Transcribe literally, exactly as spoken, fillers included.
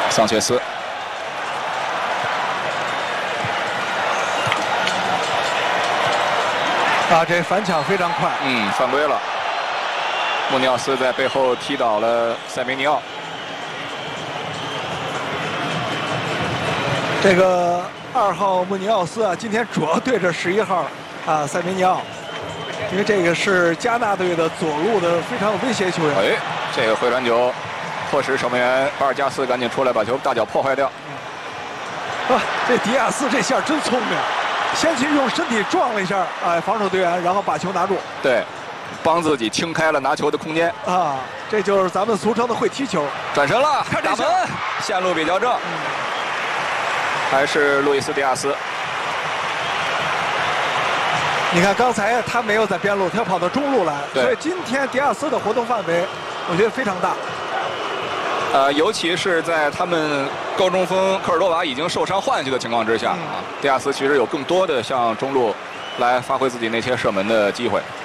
桑切斯。 啊，这反抢非常快。 嗯，犯规了。穆尼奥斯在背后踢倒了塞梅尼奥。 这个二号穆尼奥斯啊，今天主要对着十一号啊塞梅尼奥，因为这个是加纳队的左路的非常有威胁球员。 哎，这个回传球，迫使守门员巴尔加斯赶紧出来把球大脚破坏掉。 啊，这迪亚斯这下真聪明。 先去用身体撞了一下，哎，防守队员，然后把球拿住。 对，帮自己清开了拿球的空间。 啊，这就是咱们俗称的会踢球。 转身了， 看这打门，线路比较正。嗯、还是路易斯·迪亚斯。 你看刚才他没有在边路，他要跑到中路来，所以今天迪亚斯的活动范围，我觉得非常大。 呃，尤其是在他们高中锋科尔多瓦已经受伤换下去的情况之下，嗯、啊，迪亚斯其实有更多的向中路来发挥自己那些射门的机会。